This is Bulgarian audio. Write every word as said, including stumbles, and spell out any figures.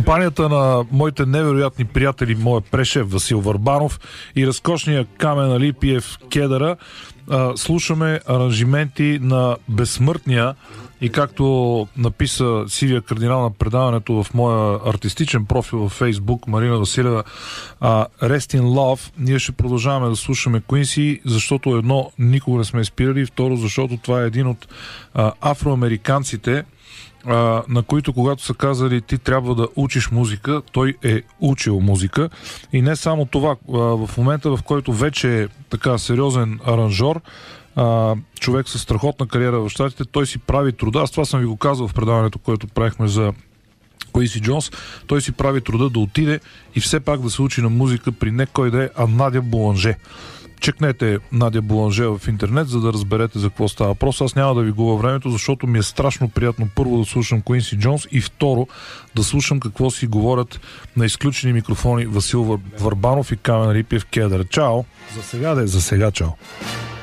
компанията на моите невероятни приятели, моя прешеф Васил Върбанов и разкошния Камен Алипиев Кедъра, а, слушаме аранжименти на безсмъртния и както написа Сивия кардинал на предаването в моя артистичен профил във Фейсбук, Марина Василева, а, Rest in Love. Ние ще продължаваме да слушаме Quincy, защото едно, никога не сме спирали, второ, защото това е един от а, афроамериканците, а, на които когато са казали ти трябва да учиш музика, той е учил музика. И не само това, а, в момента в който вече е така сериозен аранжор, а, човек с страхотна кариера в щатите, той си прави труда. Аз това съм ви го казал в предаването, което правихме за Quincy Jones. Той си прави труда да отиде и все пак да се учи на музика при не кой да е, а Надя Буланже. Чекнете Надя Буланже в интернет, за да разберете за какво става въпрос. Аз няма да ви губя времето, защото ми е страшно приятно първо да слушам Quincy Jones и второ да слушам какво си говорят на изключени микрофони Васил Върбанов и Камен Алипиев Кедър. Чао! За сега да е, за сега чао!